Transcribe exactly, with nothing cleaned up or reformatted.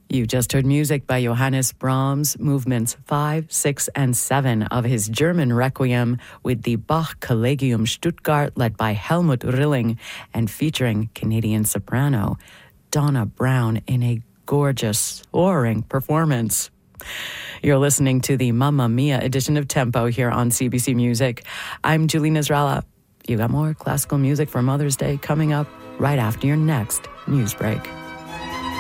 You just heard music by Johannes Brahms, movements five, six, and seven of his German Requiem with the Bach Collegium Stuttgart led by Helmut Rilling and featuring Canadian soprano Donna Brown in a gorgeous, soaring performance. You're listening to the Mamma Mia edition of Tempo here on C B C Music. I'm Julie Nasrallah. You got more classical music for Mother's Day coming up right after your next news break.